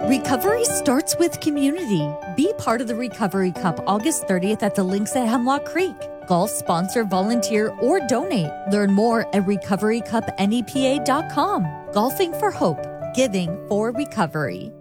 Recovery starts with community. Be part of the Recovery Cup August 30th at the links at Hemlock Creek. Golf sponsor, volunteer, or donate. Learn more at recoverycupnepa.com. Golfing for Hope. Giving for Recovery.